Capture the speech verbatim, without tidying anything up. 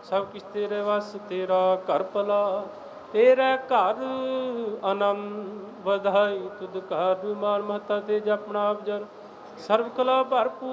सब किछ तेरे वस, तेरा घर भला, तेरे घर आनंद बधाई तुद कर। मान महता ते जपना आप जन, सर्व कला भरपूर